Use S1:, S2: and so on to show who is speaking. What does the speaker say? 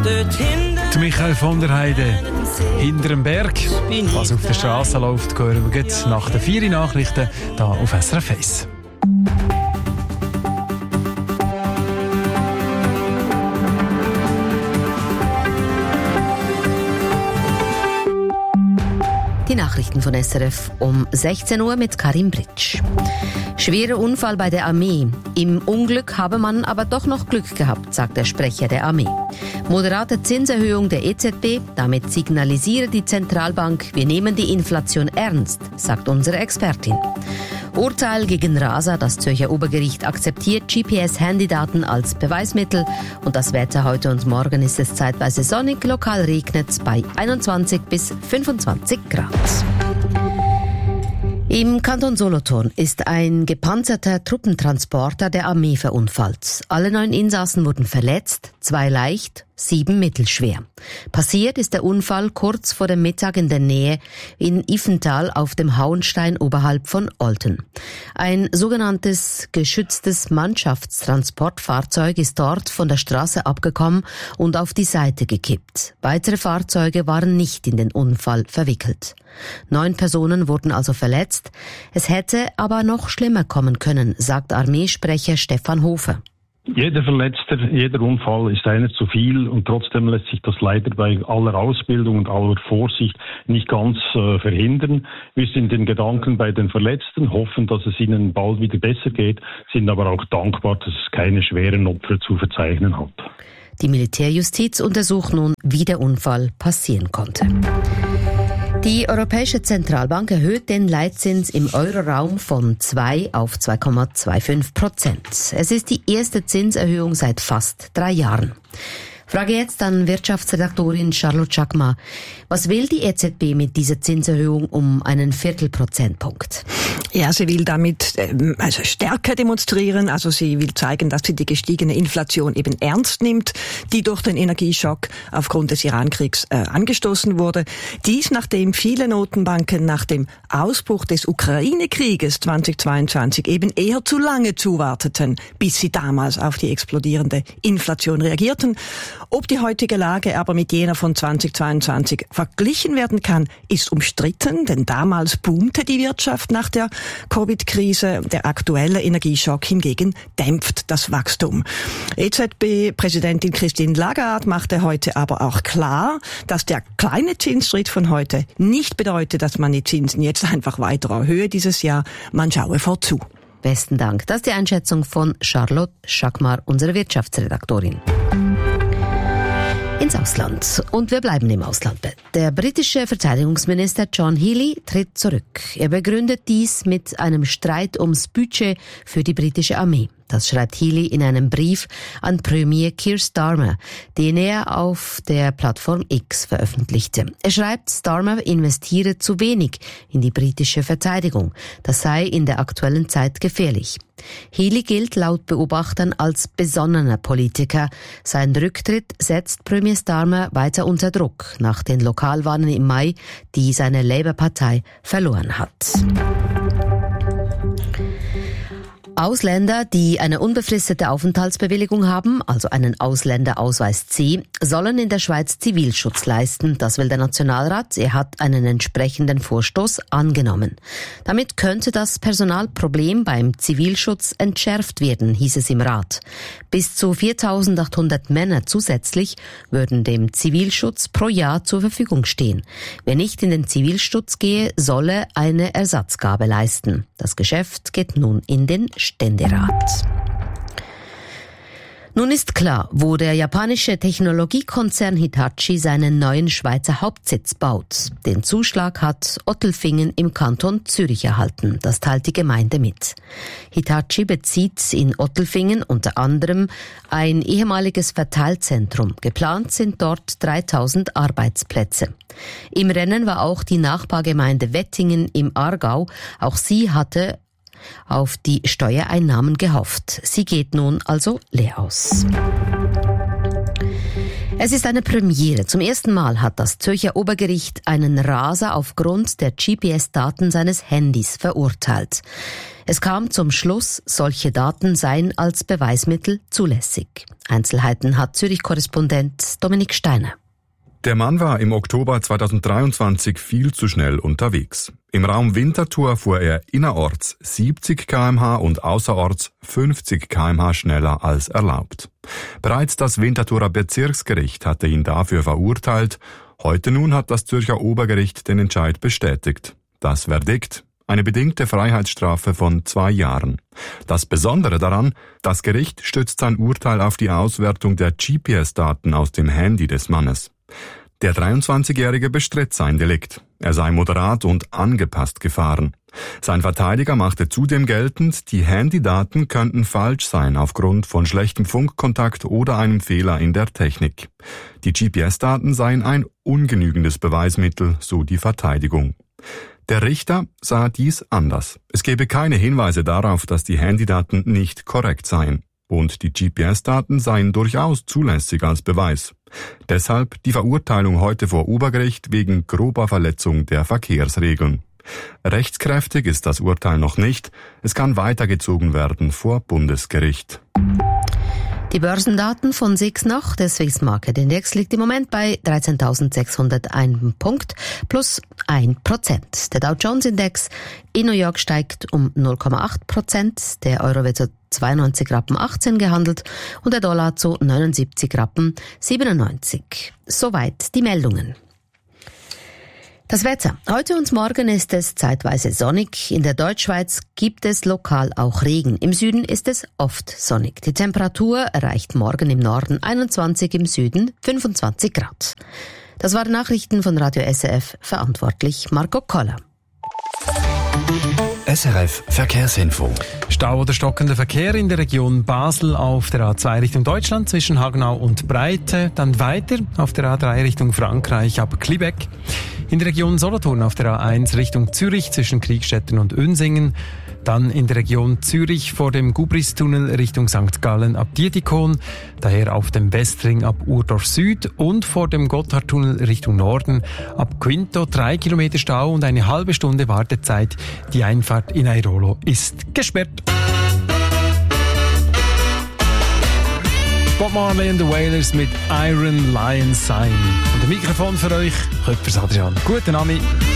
S1: dort hinten.
S2: Die Michael von der Heide hinter dem Berg. Was auf der Straße läuft, hören wir nach den 4 Nachrichten hier auf SRF 1.
S3: Die Nachrichten von SRF um 16 Uhr mit Karim Britsch. Schwerer Unfall bei der Armee. Im Unglück habe man aber doch noch Glück gehabt, sagt der Sprecher der Armee. Moderate Zinserhöhung der EZB, damit signalisiere die Zentralbank, wir nehmen die Inflation ernst, sagt unsere Expertin. Urteil gegen Rasa, das Zürcher Obergericht akzeptiert GPS-Handydaten als Beweismittel. Und das Wetter heute und morgen ist es zeitweise sonnig, lokal regnet es bei 21 bis 25 Grad. Im Kanton Solothurn ist ein gepanzerter Truppentransporter der Armee verunfallt. Alle 9 Insassen wurden verletzt, 2 leicht, 7 mittelschwer. Passiert ist der Unfall kurz vor dem Mittag in der Nähe in Iffental auf dem Hauenstein oberhalb von Olten. Ein sogenanntes geschütztes Mannschaftstransportfahrzeug ist dort von der Straße abgekommen und auf die Seite gekippt. Weitere Fahrzeuge waren nicht in den Unfall verwickelt. 9 Personen wurden also verletzt. Es hätte aber noch schlimmer kommen können, sagt Armeesprecher Stefan Hofer.
S4: Jeder Verletzter, jeder Unfall ist einer zu viel und trotzdem lässt sich das leider bei aller Ausbildung und aller Vorsicht nicht ganz verhindern. Wir sind in Gedanken bei den Verletzten, hoffen, dass es ihnen bald wieder besser geht, sind aber auch dankbar, dass es keine schweren Opfer zu verzeichnen hat.
S3: Die Militärjustiz untersucht nun, wie der Unfall passieren konnte. Die Europäische Zentralbank erhöht den Leitzins im Euroraum von 2 auf 2,25%. Es ist die erste Zinserhöhung seit fast 3 Jahren. Frage jetzt an Wirtschaftsredaktorin Charlotte Schackmar. Was will die EZB mit dieser Zinserhöhung um einen Viertelprozentpunkt?
S5: Ja, sie will damit Stärke demonstrieren. Also sie will zeigen, dass sie die gestiegene Inflation eben ernst nimmt, die durch den Energieschock aufgrund des Irankriegs angestoßen wurde. Dies, nachdem viele Notenbanken nach dem Ausbruch des Ukraine-Krieges 2022 eben eher zu lange zuwarteten, bis sie damals auf die explodierende Inflation reagierten. Ob die heutige Lage aber mit jener von 2022 verglichen werden kann, ist umstritten, denn damals boomte die Wirtschaft nach der Covid-Krise. Der aktuelle Energieschock hingegen dämpft das Wachstum. EZB-Präsidentin Christine Lagarde machte heute aber auch klar, dass der kleine Zinsschritt von heute nicht bedeutet, dass man die Zinsen jetzt einfach weiter erhöhe dieses Jahr. Man schaue vorzu.
S3: Besten Dank. Das ist die Einschätzung von Charlotte Schackmar, unsere Wirtschaftsredaktorin. Ins Ausland. Und wir bleiben im Ausland. Der britische Verteidigungsminister John Healey tritt zurück. Er begründet dies mit einem Streit ums Budget für die britische Armee. Das schreibt Healey in einem Brief an Premier Keir Starmer, den er auf der Plattform X veröffentlichte. Er schreibt, Starmer investiere zu wenig in die britische Verteidigung. Das sei in der aktuellen Zeit gefährlich. Healey gilt laut Beobachtern als besonnener Politiker. Sein Rücktritt setzt Premier Starmer weiter unter Druck nach den Lokalwahlen im Mai, die seine Labour-Partei verloren hat. Ausländer, die eine unbefristete Aufenthaltsbewilligung haben, also einen Ausländerausweis C, sollen in der Schweiz Zivilschutz leisten. Das will der Nationalrat. Er hat einen entsprechenden Vorstoß angenommen. Damit könnte das Personalproblem beim Zivilschutz entschärft werden, hieß es im Rat. Bis zu 4.800 Männer zusätzlich würden dem Zivilschutz pro Jahr zur Verfügung stehen. Wer nicht in den Zivilschutz gehe, solle eine Ersatzgabe leisten. Das Geschäft geht nun in den Ständerat. Nun ist klar, wo der japanische Technologiekonzern Hitachi seinen neuen Schweizer Hauptsitz baut. Den Zuschlag hat Ottelfingen im Kanton Zürich erhalten. Das teilt die Gemeinde mit. Hitachi bezieht in Ottelfingen unter anderem ein ehemaliges Verteilzentrum. Geplant sind dort 3.000 Arbeitsplätze. Im Rennen war auch die Nachbargemeinde Wettingen im Aargau. Auch sie hatte auf die Steuereinnahmen gehofft. Sie geht nun also leer aus. Es ist eine Premiere. Zum ersten Mal hat das Zürcher Obergericht einen Raser aufgrund der GPS-Daten seines Handys verurteilt. Es kam zum Schluss, solche Daten seien als Beweismittel zulässig. Einzelheiten hat Zürich-Korrespondent Dominik Steiner.
S1: Der Mann war im Oktober 2023 viel zu schnell unterwegs. Im Raum Winterthur fuhr er innerorts 70 km/h und außerorts 50 km/h schneller als erlaubt. Bereits das Winterthurer Bezirksgericht hatte ihn dafür verurteilt. Heute nun hat das Zürcher Obergericht den Entscheid bestätigt. Das Verdikt: eine bedingte Freiheitsstrafe von 2 Jahren. Das Besondere daran: das Gericht stützt sein Urteil auf die Auswertung der GPS-Daten aus dem Handy des Mannes. Der 23-Jährige bestritt sein Delikt. Er sei moderat und angepasst gefahren. Sein Verteidiger machte zudem geltend, die Handydaten könnten falsch sein aufgrund von schlechtem Funkkontakt oder einem Fehler in der Technik. Die GPS-Daten seien ein ungenügendes Beweismittel, so die Verteidigung. Der Richter sah dies anders. Es gebe keine Hinweise darauf, dass die Handydaten nicht korrekt seien. Und die GPS-Daten seien durchaus zulässig als Beweis. Deshalb die Verurteilung heute vor Obergericht wegen grober Verletzung der Verkehrsregeln. Rechtskräftig ist das Urteil noch nicht. Es kann weitergezogen werden vor Bundesgericht.
S3: Die Börsendaten von SIX noch. Der Swiss Market Index liegt im Moment bei 13.601 Punkt plus 1%. Der Dow Jones Index in New York steigt um 0,8%. Der Euro wird zu 92,18 gehandelt und der Dollar zu 79,97. Soweit die Meldungen. Das Wetter. Heute und morgen ist es zeitweise sonnig. In der Deutschschweiz gibt es lokal auch Regen. Im Süden ist es oft sonnig. Die Temperatur erreicht morgen im Norden 21, im Süden 25 Grad. Das waren Nachrichten von Radio SRF, verantwortlich Marco Koller.
S6: SRF Verkehrsinfo.
S2: Stau oder stockender Verkehr in der Region Basel auf der A2 Richtung Deutschland zwischen Hagenau und Breite. Dann weiter auf der A3 Richtung Frankreich ab Clibeck. In der Region Solothurn auf der A1 Richtung Zürich zwischen Kriegstetten und Unsingen. Dann in der Region Zürich vor dem Gubristunnel Richtung St. Gallen ab Dietikon. Daher auf dem Westring ab Urdorf Süd und vor dem Gotthardtunnel Richtung Norden ab Quinto 3 Kilometer Stau und eine halbe Stunde Wartezeit. Die Einfahrt in Airolo ist gesperrt. Bob Marley and the Wailers mit Iron Lion Sign. Und ein Mikrofon für euch, Köpfer Adrian. Guten Abend.